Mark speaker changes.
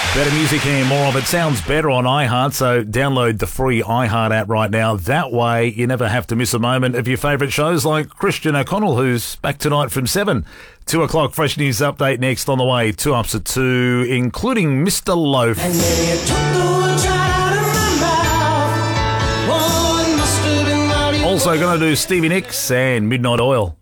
Speaker 1: Better music and more of it sounds better on iHeart, so download the free iHeart app right now. That way you never have to miss a moment of your favourite shows like Christian O'Connell, who's back tonight from 7. 2 o'clock, fresh news update next on the way. 2 ups at 2, including Mr. Loaf. Also going to do Stevie Nicks and Midnight Oil.